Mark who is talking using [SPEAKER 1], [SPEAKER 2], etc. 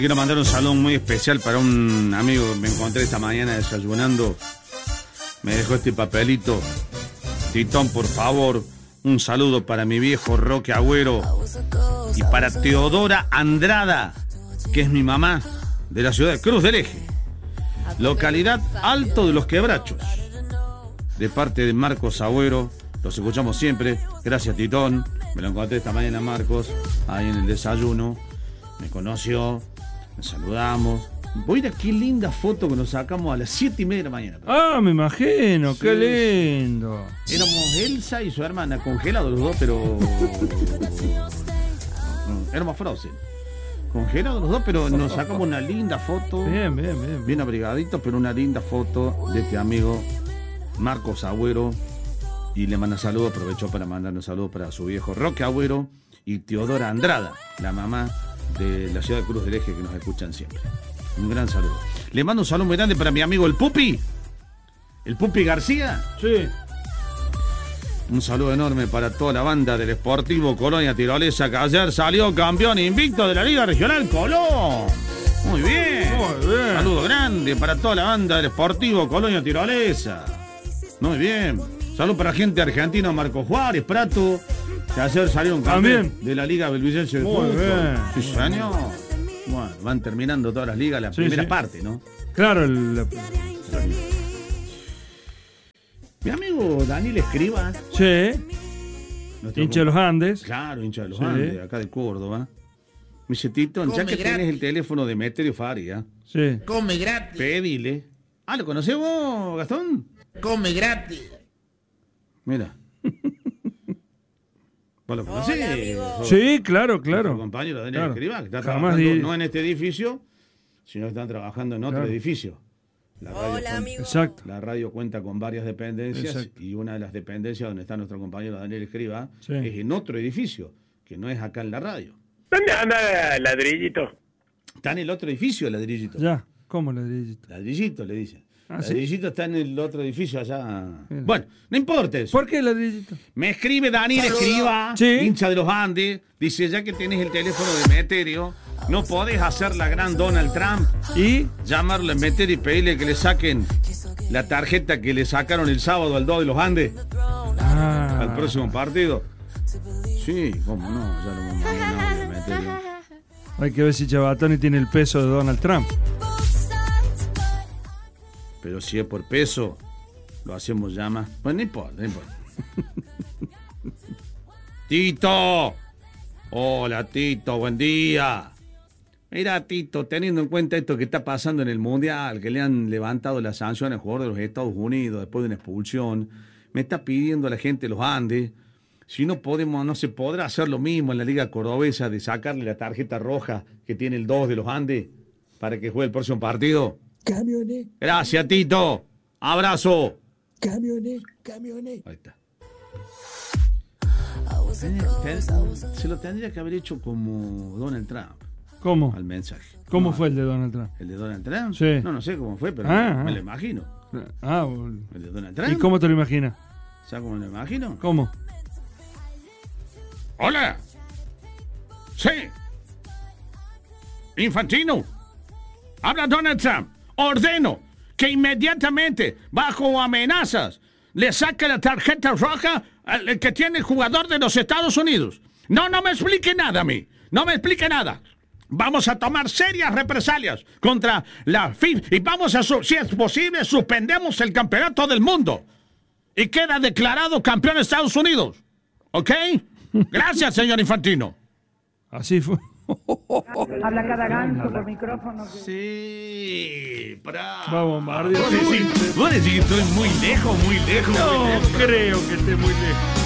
[SPEAKER 1] Quiero mandar un saludo muy especial para un amigo que me encontré esta mañana desayunando. Me dejó este papelito. Titón, por favor, un saludo para mi viejo Roque Agüero y para Teodora Andrada, que es mi mamá, de la ciudad de Cruz del Eje, localidad Alto de los Quebrachos, de parte de Marcos Agüero. Los escuchamos siempre. Gracias, Titón. Me lo encontré esta mañana, Marcos, ahí en el desayuno. Me conoció, nos saludamos. Voy qué linda foto que nos sacamos a las 7:30 de la mañana.
[SPEAKER 2] Ah, me imagino,
[SPEAKER 1] Sí.
[SPEAKER 2] qué lindo.
[SPEAKER 1] Éramos Elsa y su hermana, congelados los dos, pero... No, éramos Frozen. Congelados los dos, pero nos sacamos una linda foto.
[SPEAKER 2] Bien, bien, bien.
[SPEAKER 1] Bien abrigaditos, pero una linda foto de este amigo Marcos Agüero. Y le manda saludos, aprovechó para mandar un saludo para su viejo Roque Agüero y Teodora Andrada, la mamá de la ciudad de Cruz del Eje, que nos escuchan siempre. Un gran saludo. Le mando un saludo muy grande para mi amigo el Pupi García.
[SPEAKER 2] Sí.
[SPEAKER 1] Un saludo enorme para toda la banda del Sportivo Colonia Tirolesa, que ayer salió campeón invicto de la Liga Regional Colón. Muy bien.
[SPEAKER 2] Muy bien.
[SPEAKER 1] Saludo grande para toda la banda del Sportivo Colonia Tirolesa. Muy bien. Saludo para gente argentina, Marco Juárez, Prato, que ayer salieron campeón
[SPEAKER 2] También.
[SPEAKER 1] de la Liga Belvicense de
[SPEAKER 2] Muy
[SPEAKER 1] Fútbol.
[SPEAKER 2] bien.
[SPEAKER 1] Sí, señor. Bueno, van terminando todas las ligas, la
[SPEAKER 2] Sí,
[SPEAKER 1] primera
[SPEAKER 2] sí.
[SPEAKER 1] parte, ¿no?
[SPEAKER 2] Claro,
[SPEAKER 1] Mi amigo Daniel Escriba.
[SPEAKER 2] sí.
[SPEAKER 1] nuestro
[SPEAKER 2] Hincha de los Andes.
[SPEAKER 1] Claro, hincha de los
[SPEAKER 2] Sí.
[SPEAKER 1] Andes, acá de Córdoba. Me dice, Tito, ya que tenés el teléfono de Meterio Faria,
[SPEAKER 2] Sí.
[SPEAKER 3] Come gratis.
[SPEAKER 1] pedile. Ah, ¿lo conocés vos, Gastón?
[SPEAKER 3] Come gratis.
[SPEAKER 1] Mira. ¿Vos lo conocés? Sos
[SPEAKER 2] Sí, claro,
[SPEAKER 1] nuestro
[SPEAKER 2] claro.
[SPEAKER 1] compañero Daniel
[SPEAKER 2] Claro.
[SPEAKER 1] Escriba, que está
[SPEAKER 2] Jamás
[SPEAKER 1] trabajando
[SPEAKER 2] di-
[SPEAKER 1] no en este edificio, sino que están trabajando en otro
[SPEAKER 2] Claro.
[SPEAKER 1] edificio. La radio,
[SPEAKER 2] Exacto.
[SPEAKER 1] la radio cuenta con varias dependencias.
[SPEAKER 2] Exacto.
[SPEAKER 1] Y una de las dependencias donde está nuestro compañero Daniel Escriba
[SPEAKER 2] Sí.
[SPEAKER 1] es en otro edificio, que no es acá en la radio.
[SPEAKER 4] ¿Dónde anda Ladrillito?
[SPEAKER 1] Está en el otro edificio, Ladrillito.
[SPEAKER 2] Ya, ¿cómo le dices?
[SPEAKER 1] Ladrillito, le dicen.
[SPEAKER 2] Ah, ¿sí?
[SPEAKER 1] Ladrillito está en el otro edificio allá.
[SPEAKER 2] Mira.
[SPEAKER 1] Bueno, no importa eso.
[SPEAKER 2] ¿Por qué ladrillito?
[SPEAKER 1] Me escribe Daniel Escriba,
[SPEAKER 2] Sí.
[SPEAKER 1] hincha de los Andes. Dice, ya que tenés el teléfono de Meterio, no podés hacer la gran Donald Trump,
[SPEAKER 2] ¿Y?
[SPEAKER 1] llamarlo a Meterio y pedirle que le saquen la tarjeta que le sacaron el sábado al 2 de los Andes, al próximo partido. Sí, cómo no, ya lo vamos a mandar a Meterio.
[SPEAKER 2] Hay que ver si Chabatoni tiene el peso de Donald Trump.
[SPEAKER 1] Pero si es por peso, lo hacemos llama. Pues no importa, no importa. Tito. Hola, Tito, buen día. Mira, Tito, teniendo en cuenta esto que está pasando en el Mundial, que le han levantado la sanción al jugador de los Estados Unidos después de una expulsión, me está pidiendo a la gente de los Andes si no podemos, no se podrá hacer lo mismo en la Liga Cordobesa de sacarle la tarjeta roja que tiene el 2 de los Andes para que juegue el próximo partido.
[SPEAKER 3] Camiones,
[SPEAKER 1] Gracias, Tito. Abrazo.
[SPEAKER 3] camiones, camiones.
[SPEAKER 1] Ahí está. Se lo tendría que haber hecho como Donald Trump
[SPEAKER 2] ¿Cómo?
[SPEAKER 1] al mensaje.
[SPEAKER 2] ¿Cómo
[SPEAKER 1] No,
[SPEAKER 2] fue el de Donald Trump?
[SPEAKER 1] ¿El de Donald Trump?
[SPEAKER 2] Sí.
[SPEAKER 1] No sé cómo fue, pero
[SPEAKER 2] Ah,
[SPEAKER 1] me
[SPEAKER 2] ah.
[SPEAKER 1] lo imagino.
[SPEAKER 2] Ah,
[SPEAKER 1] ¿El de Donald Trump?
[SPEAKER 2] ¿y cómo te lo imaginas?
[SPEAKER 1] ¿Sabes cómo me lo imagino?
[SPEAKER 2] ¿Cómo?
[SPEAKER 1] ¡Hola! ¡Sí! Infantino. Habla Donald Trump. Ordeno que inmediatamente, bajo amenazas, le saque la tarjeta roja al que tiene el jugador de los Estados Unidos. No me explique nada a mí. No me explique nada. Vamos a tomar serias represalias contra la FIFA y vamos a, si es posible, suspendemos el campeonato del mundo. Y queda declarado campeón de Estados Unidos. ¿Ok? Gracias, señor Infantino.
[SPEAKER 2] Así fue.
[SPEAKER 5] Habla cada ganso por micrófono.
[SPEAKER 1] Sí, para.
[SPEAKER 2] Va a bombardear.
[SPEAKER 1] Vos decís que estoy muy lejos, muy lejos.
[SPEAKER 2] No creo que esté muy lejos.